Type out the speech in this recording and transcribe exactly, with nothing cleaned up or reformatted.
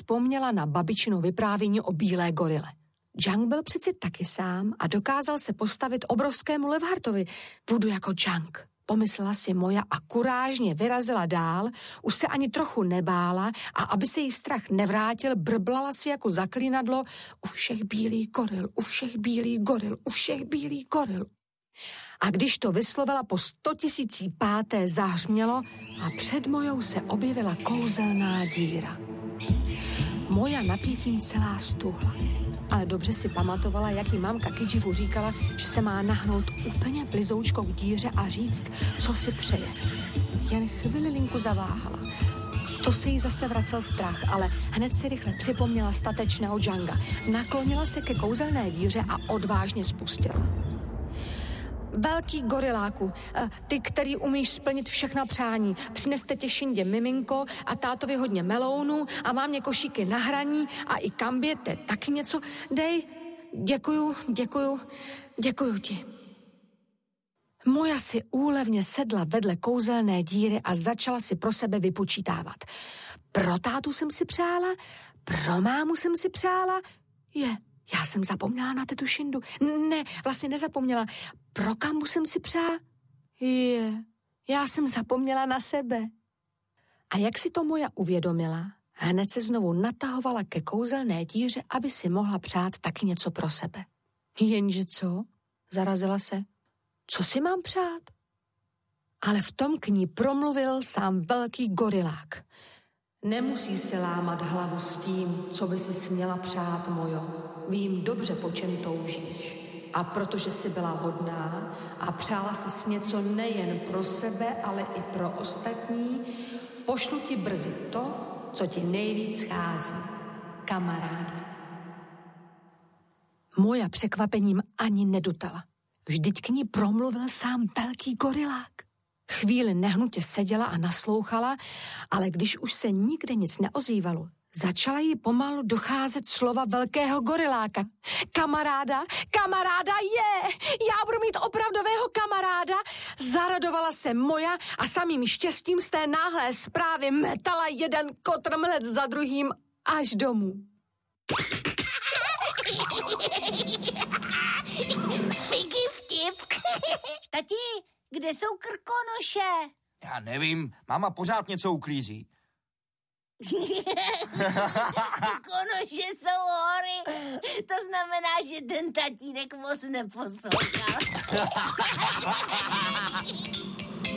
vzpomněla na babičino vyprávění o bílé gorile. Junk byl přeci taky sám a dokázal se postavit obrovskému Levhartovi. Budu jako Junk, pomyslela si Moja a kurážně vyrazila dál, už se ani trochu nebála a aby se jí strach nevrátil, brblala si jako zaklínadlo: u všech bílý goril, u všech bílý goril, u všech bílý goril. A když to vyslovila po stotisící páté, zahřmělo a před Mojou se objevila kouzelná díra. Moja napětím celá stuhla, ale dobře si pamatovala, jak jí mamka Kidživu říkala, že se má nahnout úplně blizoučkou k díře a říct, co si přeje. Jen chvilinku zaváhala. To se jí zase vracel strach, ale hned si rychle připomněla statečného Junka. Naklonila se ke kouzelné díře a odvážně spustila. Velký goriláku, ty, který umíš splnit všechna přání, přineste tě Šindě miminko a tátovi hodně melounu a mámě košíky na hraní a i Kamběte taky něco dej. Děkuju, děkuju, děkuju ti. Moja si úlevně sedla vedle kouzelné díry a začala si pro sebe vypočítávat. Pro tátu jsem si přála, pro mámu jsem si přála, je... Já jsem zapomněla na tetu Šindu. Ne, vlastně nezapomněla. Pro Kambu jsem si přála. Je, já jsem zapomněla na sebe. A jak si to Moja uvědomila, hned se znovu natahovala ke kouzelné díře, aby si mohla přát taky něco pro sebe. Jenže co? Zarazila se. Co si mám přát? Ale v tom k ní promluvil sám velký gorilák. Nemusí si lámat hlavu s tím, co by si směla přát, Mojo. Vím dobře, po čem toužíš. A protože jsi byla hodná a přála jsi něco nejen pro sebe, ale i pro ostatní, pošlu ti brzy to, co ti nejvíc schází. Kamarádi. Moja překvapením ani nedutala. Vždyť k ní promluvil sám velký gorilák. Chvíli nehnutě seděla a naslouchala, ale když už se nikde nic neozývalo, začala jí pomalu docházet slova velkého goriláka. Kamaráda, kamaráda je! Já budu mít opravdového kamaráda! Zaradovala se Moja a samým štěstím z té náhlé zprávy metala jeden kotrmelec za druhým až domů. Piggy vtip. Tati, kde jsou krkonoše? Já nevím, máma pořád něco uklízí. Krkonoše jsou hory. To znamená, že ten tatínek moc neposlouchal.